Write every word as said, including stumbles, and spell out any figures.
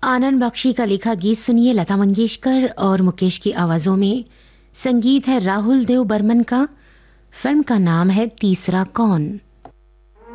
आनंद बख्शी का लिखा गीत सुनिए लता मंगेशकर और मुकेश की आवाजों में। संगीत है राहुल देव बर्मन का। फिल्म का नाम है तीसरा कौन।